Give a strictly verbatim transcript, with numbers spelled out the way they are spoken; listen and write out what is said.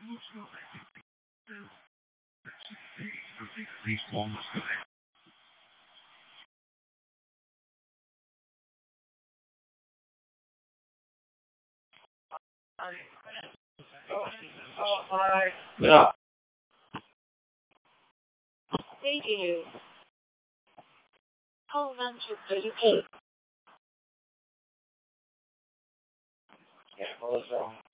Yeah. Thank you. Hold on to the tape. Yeah, what was wrong?